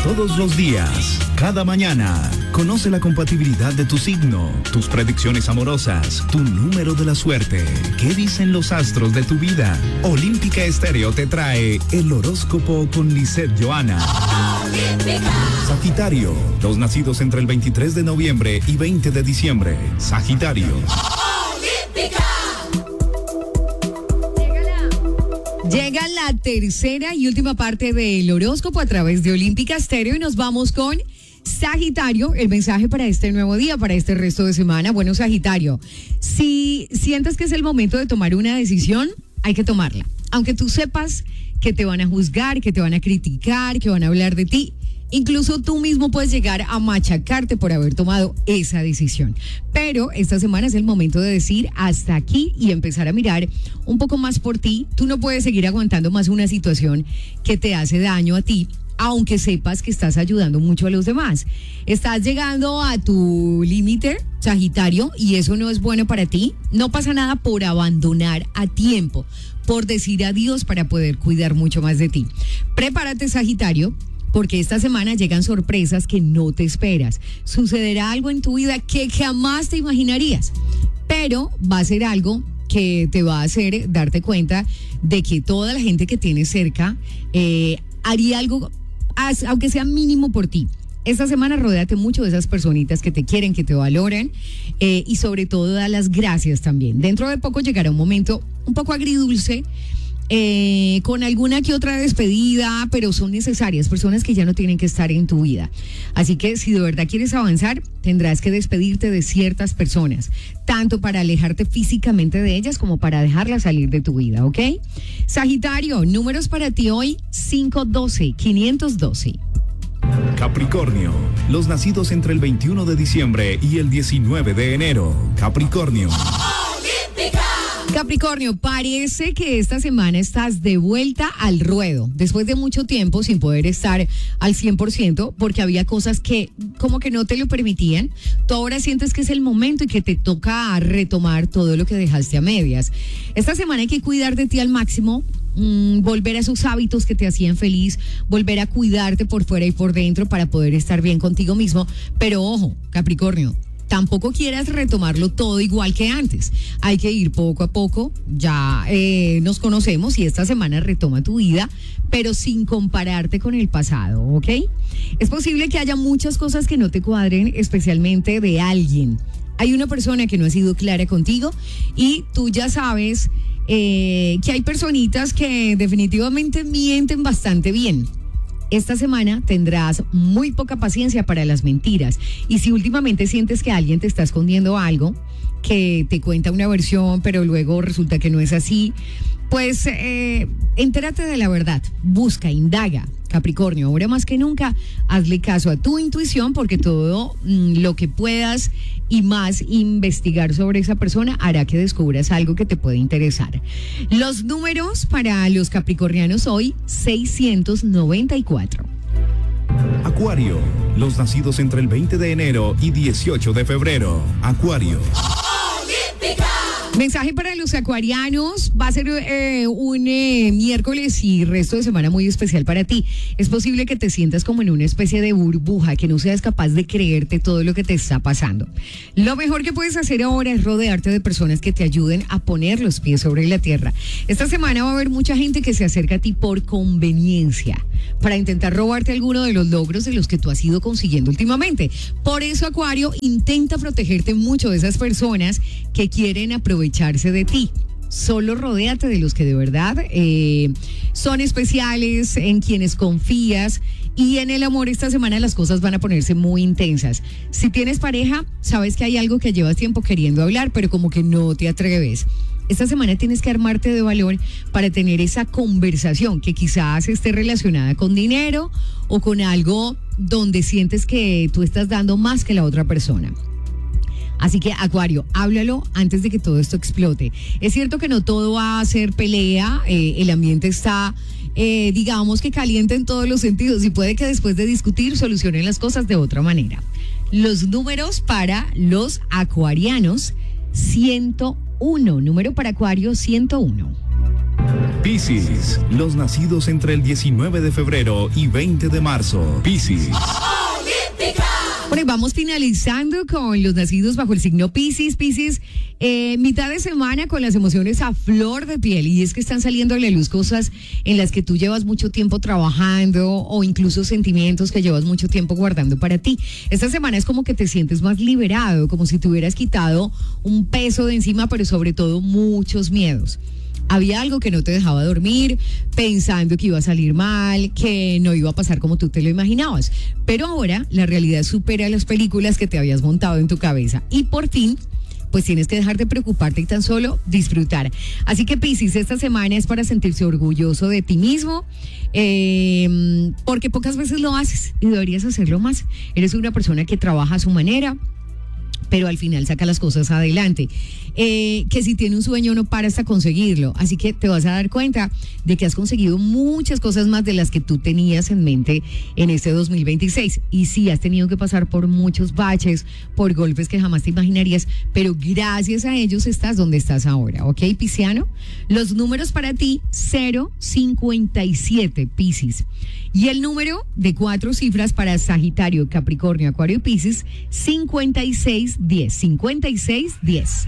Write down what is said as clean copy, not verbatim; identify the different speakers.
Speaker 1: todos los días, cada mañana. Conoce la compatibilidad de tu signo, tus predicciones amorosas, tu número de la suerte. ¿Qué dicen los astros de tu vida? Olímpica Estéreo te trae el horóscopo con Lisette Johanna. Sagitario, los nacidos entre el 23 de noviembre y 20 de diciembre. Sagitario.
Speaker 2: Llega la tercera y última parte del horóscopo a través de Olímpica Estéreo y nos vamos con Sagitario, el mensaje para este nuevo día, para este resto de semana. Bueno, Sagitario, si sientes que es el momento de tomar una decisión, hay que tomarla. Aunque tú sepas que te van a juzgar, que te van a criticar, que van a hablar de ti, incluso tú mismo puedes llegar a machacarte por haber tomado esa decisión. Pero esta semana es el momento de decir hasta aquí y empezar a mirar un poco más por ti. Tú no puedes seguir aguantando más una situación que te hace daño a ti, aunque sepas que estás ayudando mucho a los demás. Estás llegando a tu límite, Sagitario, y eso no es bueno para ti. No pasa nada por abandonar a tiempo, por decir adiós para poder cuidar mucho más de ti. Prepárate, Sagitario, porque esta semana llegan sorpresas que no te esperas. Sucederá algo en tu vida que jamás te imaginarías, pero va a ser algo que te va a hacer darte cuenta de que toda la gente que tienes cerca haría algo, aunque sea mínimo por ti. Esta semana rodéate mucho de esas personitas que te quieren, que te valoran y sobre todo da las gracias también. Dentro de poco llegará un momento un poco agridulce, con alguna que otra despedida, pero son necesarias, personas que ya no tienen que estar en tu vida. Así que si de verdad quieres avanzar, tendrás que despedirte de ciertas personas, tanto para alejarte físicamente de ellas como para dejarlas salir de tu vida, ¿ok? Sagitario, números para ti hoy, 512, 512.
Speaker 1: Capricornio, los nacidos entre el 21 de diciembre y el 19 de enero. Capricornio.
Speaker 2: Capricornio, parece que esta semana estás de vuelta al ruedo, después de mucho tiempo sin poder estar al 100%, porque había cosas que como que no te lo permitían. Tú ahora sientes que es el momento y que te toca retomar todo lo que dejaste a medias. Esta semana hay que cuidar de ti al máximo, volver a esos hábitos que te hacían feliz, volver a cuidarte por fuera y por dentro para poder estar bien contigo mismo. Pero ojo, Capricornio, tampoco quieras retomarlo todo igual que antes. Hay que ir poco a poco. Ya nos conocemos y esta semana retoma tu vida, pero sin compararte con el pasado, ¿ok? Es posible que haya muchas cosas que no te cuadren, especialmente de alguien. Hay una persona que no ha sido clara contigo y tú ya sabes que hay personitas que definitivamente mienten bastante bien. Esta semana tendrás muy poca paciencia para las mentiras. Y si últimamente sientes que alguien te está escondiendo algo, que te cuenta una versión, pero luego resulta que no es así, pues entérate de la verdad, busca, indaga. Capricornio, ahora más que nunca, hazle caso a tu intuición, porque todo lo que puedas y más investigar sobre esa persona hará que descubras algo que te puede interesar. Los números para los capricornianos hoy, 694.
Speaker 1: Acuario, los nacidos entre el 20 de enero y 18 de febrero. Acuario.
Speaker 2: Mensaje para los acuarianos, va a ser un miércoles y resto de semana muy especial para ti. Es posible que te sientas como en una especie de burbuja, que no seas capaz de creerte todo lo que te está pasando. Lo mejor que puedes hacer ahora es rodearte de personas que te ayuden a poner los pies sobre la tierra. Esta semana va a haber mucha gente que se acerca a ti por conveniencia, para intentar robarte alguno de los logros de los que tú has ido consiguiendo últimamente. Por eso, Acuario, intenta protegerte mucho de esas personas que quieren aprovecharse de ti. Solo rodéate de los que de verdad son especiales, en quienes confías. Y en el amor esta semana las cosas van a ponerse muy intensas. Si tienes pareja, sabes que hay algo que llevas tiempo queriendo hablar, pero como que no te atreves. Esta semana tienes que armarte de valor para tener esa conversación que quizás esté relacionada con dinero o con algo donde sientes que tú estás dando más que la otra persona. Así que, Acuario, háblalo antes de que todo esto explote. Es cierto que no todo va a ser pelea, el ambiente está, digamos que caliente en todos los sentidos y puede que después de discutir solucionen las cosas de otra manera. Los números para los acuarianos, 101. Número para Acuario, 101.
Speaker 1: Piscis, los nacidos entre el 19 de febrero y 20 de marzo. Piscis.
Speaker 2: Bueno, y vamos finalizando con los nacidos bajo el signo Piscis. Piscis, mitad de semana con las emociones a flor de piel, y es que están saliendo a la luz cosas en las que tú llevas mucho tiempo trabajando, o incluso sentimientos que llevas mucho tiempo guardando para ti. Esta semana es como que te sientes más liberado, como si te hubieras quitado un peso de encima, pero sobre todo muchos miedos. Había algo que no te dejaba dormir, pensando que iba a salir mal, que no iba a pasar como tú te lo imaginabas. Pero ahora la realidad supera las películas que te habías montado en tu cabeza. Y por fin, pues tienes que dejar de preocuparte y tan solo disfrutar. Así que, Piscis, esta semana es para sentirse orgulloso de ti mismo, porque pocas veces lo haces y deberías hacerlo más. Eres una persona que trabaja a su manera, pero al final saca las cosas adelante. Que si tiene un sueño no para hasta conseguirlo. Así que te vas a dar cuenta de que has conseguido muchas cosas más de las que tú tenías en mente en este 2026. Y sí, has tenido que pasar por muchos baches, por golpes que jamás te imaginarías, pero gracias a ellos estás donde estás ahora, ¿ok, Pisciano? Los números para ti, 057, Piscis. Y el número de 4 cifras para Sagitario, Capricornio, Acuario y Piscis, 5610. 5610.